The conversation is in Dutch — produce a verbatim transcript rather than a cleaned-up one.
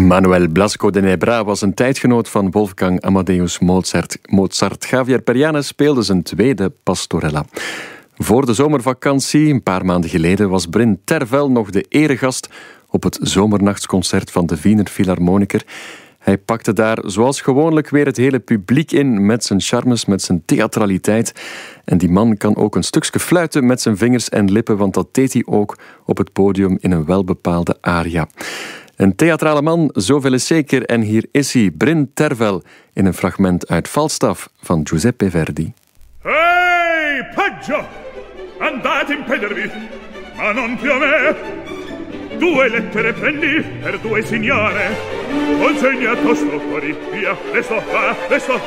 Manuel Blasco de Nebra was een tijdgenoot van Wolfgang Amadeus Mozart. Mozart. Javier Periane speelde zijn tweede Pastorella. Voor de zomervakantie, een paar maanden geleden, was Bryn Tervel nog de eregast op het zomernachtsconcert van de Wiener Philharmoniker. Hij pakte daar zoals gewoonlijk weer het hele publiek in met zijn charmes, met zijn theatraliteit. En die man kan ook een stukje fluiten met zijn vingers en lippen, want dat deed hij ook op het podium in een welbepaalde aria. Een theatrale man, zoveel is zeker. En hier is hij, Bryn Tervel, in een fragment uit Falstaff van Giuseppe Verdi. Ehi, peggio! Andate in pedervi, ma non più a me. Due lettere prendi per due signore. Consegna tosto fuori, via, resto, va, resto,